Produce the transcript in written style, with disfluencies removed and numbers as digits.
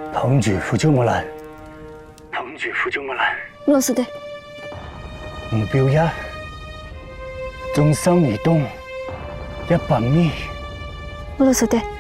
同住福州木兰，同住福州木兰。 老师的。 目标一，中心移动100米。 老师的。